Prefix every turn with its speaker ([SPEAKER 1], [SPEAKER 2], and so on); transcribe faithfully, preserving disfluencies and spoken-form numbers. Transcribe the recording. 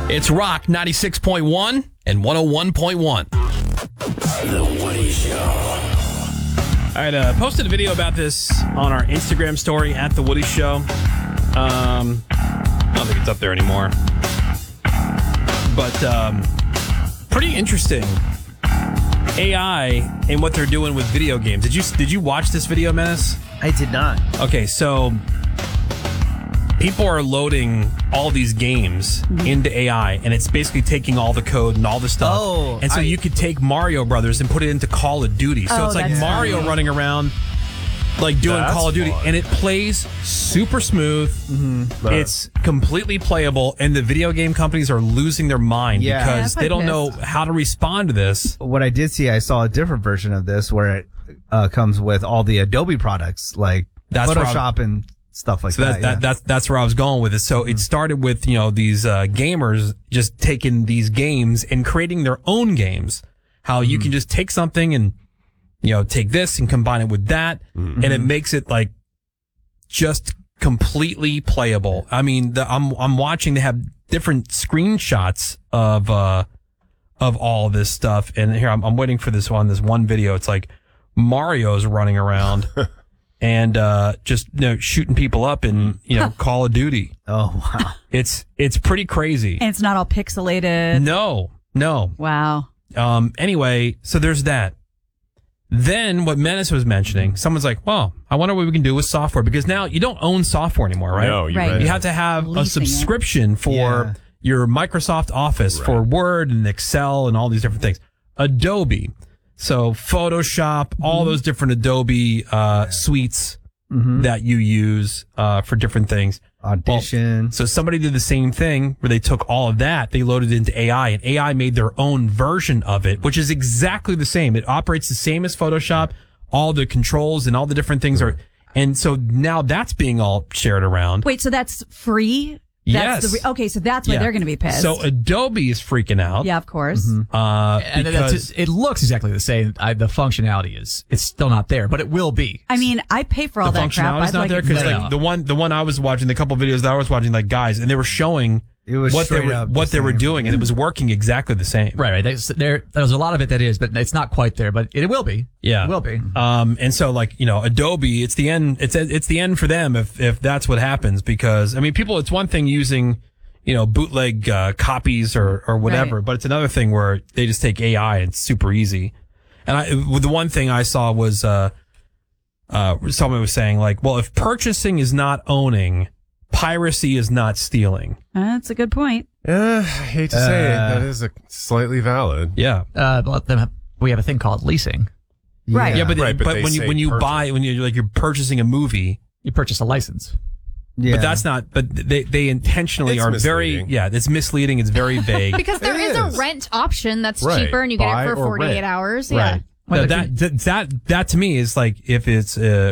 [SPEAKER 1] It's Rock ninety-six point one and one oh one point one.
[SPEAKER 2] The Woody Show.
[SPEAKER 1] All right, uh, posted a video about this on our Instagram story at The Woody Show. Um, I don't think it's up there anymore. But um, pretty interesting. A I and what they're doing with video games. Did you did you watch this video, Menace?
[SPEAKER 3] I did not.
[SPEAKER 1] Okay, so people are loading all these games into A I, and it's basically taking all the code and all the stuff.
[SPEAKER 3] Oh,
[SPEAKER 1] and so
[SPEAKER 3] I,
[SPEAKER 1] you could take Mario Brothers and put it into Call of Duty. So
[SPEAKER 4] Oh,
[SPEAKER 1] it's like
[SPEAKER 4] that's
[SPEAKER 1] Mario
[SPEAKER 4] funny.
[SPEAKER 1] running around, like doing
[SPEAKER 2] That's
[SPEAKER 1] Call of Duty,
[SPEAKER 2] fun.
[SPEAKER 1] and it plays super smooth. Mm-hmm. It's completely playable, and the video game companies are losing their mind
[SPEAKER 3] Yeah.
[SPEAKER 1] because
[SPEAKER 4] Yeah,
[SPEAKER 1] they don't
[SPEAKER 4] I'm
[SPEAKER 1] know
[SPEAKER 4] pissed.
[SPEAKER 1] how to respond to this.
[SPEAKER 3] what I did see, I saw a different version of this where it uh, comes with all the Adobe products like
[SPEAKER 1] That's where I'm-
[SPEAKER 3] Photoshop and stuff like
[SPEAKER 1] So that,
[SPEAKER 3] that.
[SPEAKER 1] that
[SPEAKER 3] yeah.
[SPEAKER 1] that's that's where I was going with it. So it started with, you know, these uh, gamers just taking these games and creating their own games. How you can just take something and, you know, take this and combine it with that, and it makes it like just completely playable. I mean, the, I'm I'm watching. They have different screenshots of uh of all this stuff, and here I'm, I'm waiting for this one. This one video. It's like Mario's running around. And uh, just you know, shooting people up in you know Call of Duty.
[SPEAKER 3] Oh, wow.
[SPEAKER 1] It's it's pretty crazy.
[SPEAKER 4] And it's not all pixelated.
[SPEAKER 1] No, no.
[SPEAKER 4] Wow.
[SPEAKER 1] Um. Anyway, so there's that. Then what Menace was mentioning, someone's like, "Well, I wonder what we can do with software because now you don't own software anymore, right?
[SPEAKER 2] No, you
[SPEAKER 4] Right.
[SPEAKER 2] right.
[SPEAKER 1] You have to have a
[SPEAKER 4] Leasing it.
[SPEAKER 1] subscription for
[SPEAKER 3] Yeah.
[SPEAKER 1] your Microsoft Office, for Word and Excel and all these different things. Adobe, so Photoshop, all those different Adobe uh, suites that you use uh, for different things.
[SPEAKER 3] Audition.
[SPEAKER 1] So somebody did the same thing where they took all of that, they loaded it into A I, and A I made their own version of it, which is exactly the same. It operates the same as Photoshop. All the controls and all the different things are, and so now that's being all shared around.
[SPEAKER 4] Wait, so that's free? That's
[SPEAKER 1] Yes.
[SPEAKER 4] The re- okay, so that's why
[SPEAKER 1] Yeah.
[SPEAKER 4] they're going to be pissed.
[SPEAKER 1] So Adobe is freaking out.
[SPEAKER 4] yeah, of course.
[SPEAKER 1] Uh,
[SPEAKER 5] And
[SPEAKER 1] because
[SPEAKER 5] that's, it looks exactly the same. I, the functionality is it's still not there, but it will be.
[SPEAKER 4] I mean, I pay for all
[SPEAKER 1] the
[SPEAKER 4] that crap.
[SPEAKER 1] functionality's
[SPEAKER 4] I'd
[SPEAKER 1] not
[SPEAKER 4] like
[SPEAKER 1] there
[SPEAKER 4] it
[SPEAKER 1] because
[SPEAKER 4] free.
[SPEAKER 1] like the one the one I was watching, the couple videos that I was watching, like guys, and they were showing
[SPEAKER 3] It was
[SPEAKER 1] what they
[SPEAKER 3] straight
[SPEAKER 1] were
[SPEAKER 3] up the
[SPEAKER 1] what they were
[SPEAKER 3] same.
[SPEAKER 1] doing, and it was working exactly the same.
[SPEAKER 5] Right, right. There's, there, there's a lot of it that is, but it's not quite there. But it, will be.
[SPEAKER 1] Yeah,
[SPEAKER 5] It will be.
[SPEAKER 1] Um, and so like you know, Adobe, it's the end. It's it's the end for them if if that's what happens. Because I mean, people, it's one thing using you know bootleg uh, copies or or whatever,
[SPEAKER 4] Right.
[SPEAKER 1] but it's another thing where they just take A I and it's super easy. And I, the one thing I saw was uh, uh, someone was saying like, well, if purchasing is not owning, piracy is not stealing.
[SPEAKER 4] That's a good point.
[SPEAKER 2] Uh, I hate to say it,
[SPEAKER 3] Uh,
[SPEAKER 2] that is a slightly valid.
[SPEAKER 1] Yeah.
[SPEAKER 5] Uh, but then we have a thing called leasing.
[SPEAKER 4] Right.
[SPEAKER 1] Yeah, but,
[SPEAKER 2] Right, but
[SPEAKER 1] but,
[SPEAKER 2] they
[SPEAKER 1] when you
[SPEAKER 2] say
[SPEAKER 1] when you
[SPEAKER 2] purchase.
[SPEAKER 1] buy when you like you're purchasing a movie,
[SPEAKER 5] You purchase a license.
[SPEAKER 3] Yeah.
[SPEAKER 1] but that's not. But they they intentionally
[SPEAKER 2] It's
[SPEAKER 1] are
[SPEAKER 2] misleading.
[SPEAKER 1] very yeah. It's misleading. It's very vague.
[SPEAKER 6] Because there
[SPEAKER 2] It
[SPEAKER 6] is,
[SPEAKER 2] is.
[SPEAKER 6] a rent option that's
[SPEAKER 2] Right.
[SPEAKER 6] cheaper and you get
[SPEAKER 2] Buy
[SPEAKER 6] it for
[SPEAKER 2] or
[SPEAKER 6] forty-eight
[SPEAKER 2] rent.
[SPEAKER 6] hours. Yeah.
[SPEAKER 5] Well,
[SPEAKER 1] that, that that that to me is like if it's uh